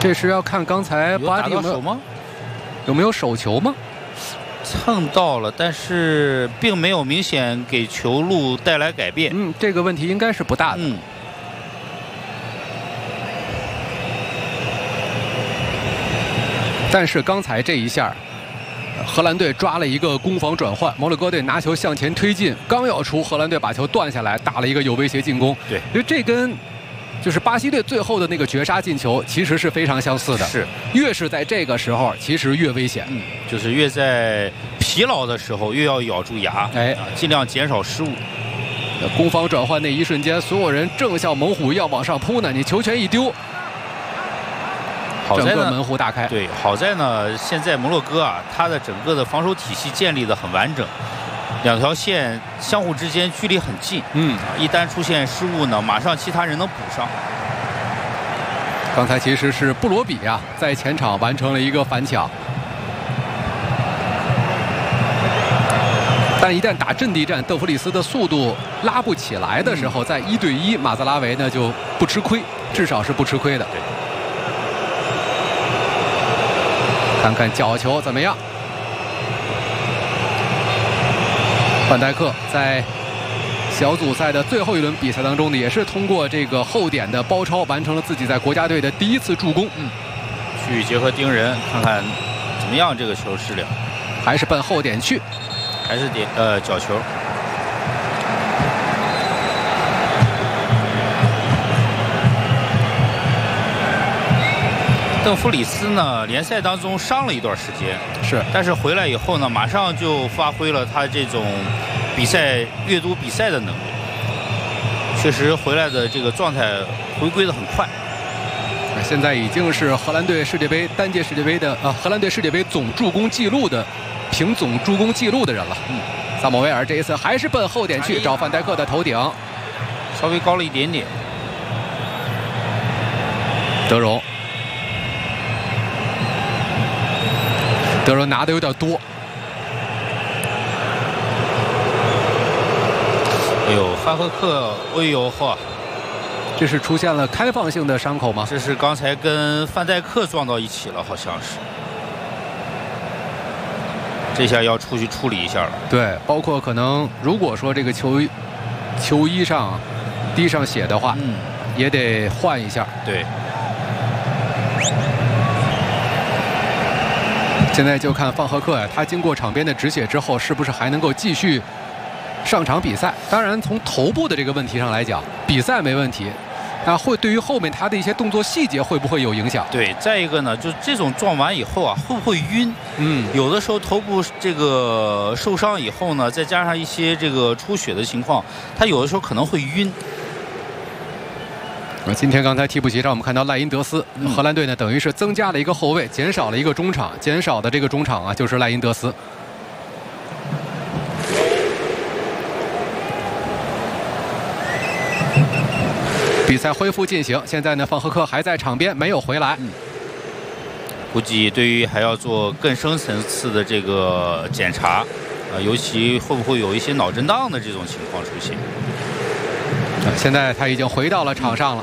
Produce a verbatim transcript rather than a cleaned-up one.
这是要看刚才巴蒂有没有吗？ 有没有手球吗？ 蹭到了，但是并没有明显给球路带来改变。 嗯，这个问题应该是不大的。 嗯。 但是刚才这一下，荷兰队抓了一个攻防转换，摩洛哥队拿球向前推进，刚要出，荷兰队把球断下来，打了一个有威胁进攻。 对， 因为这跟就是巴西队最后的那个绝杀进球其实是非常相似的。 是， 越是在这个时候，其实越危险。 嗯，就是越在疲劳的时候，越要咬住牙， 哎， 啊，尽量减少失误。 攻防转换那一瞬间，所有人正像猛虎一样往上扑呢，你球权一丢。 好在呢， 整个门户大开。 对，好在呢，现在摩洛哥啊，它的整个的防守体系建立的很完整，两条线相互之间距离很近。 嗯， 一旦出现失误呢，马上其他人能补上。 刚才其实是布罗比啊，在前场完成了一个反抢，但一旦打阵地战，邓弗里斯的速度拉不起来的时候，在一对一，马泽拉维呢就不吃亏，至少是不吃亏的。 对。 看看角球怎么样？范戴克在小组赛的最后一轮比赛当中呢，也是通过这个后点的包抄，完成了自己在国家队的第一次助攻。 嗯，去结合盯人，看看怎么样这个球质量。 还是奔后点去， 还是点呃角球。邓弗里斯呢，联赛当中伤了一段时间， 是， 但是回来以后呢，马上就发挥了他这种比赛阅读比赛的能力，确实回来的这个状态回归的很快。 现在已经是荷兰队世界杯单届世界杯的啊，荷兰队世界杯总助攻纪录的凭总助攻纪录的人了。嗯，萨姆维尔这一次还是奔后点去找范戴克的头顶， 稍微高了一点点。 德容。德容拿的有点多， 哎呦，范赫克，哎呦呵， 这是出现了开放性的伤口吗？ 这是刚才跟范戴克撞到一起了，好像是。这下要出去处理一下了。 对，包括可能如果说这个球球衣上滴上血的话， 嗯， 也得换一下。 对。 现在就看范赫克呀，他经过场边的止血之后，是不是还能够继续上场比赛？当然，从头部的这个问题上来讲，比赛没问题，那会对于后面他的一些动作细节会不会有影响？ 对，再一个呢，就这种撞完以后啊，会不会晕？ 嗯， 有的时候头部这个受伤以后呢，再加上一些这个出血的情况，他有的时候可能会晕。 今天刚才替补席上，我们看到赖因德斯，荷兰队呢等于是增加了一个后卫，减少了一个中场，减少的这个中场啊就是赖因德斯。比赛恢复进行，现在呢范赫克还在场边，没有回来。 嗯，估计对于还要做更深层次的这个检查，呃，尤其会不会有一些脑震荡的这种情况出现。 现在他已经回到了场上了。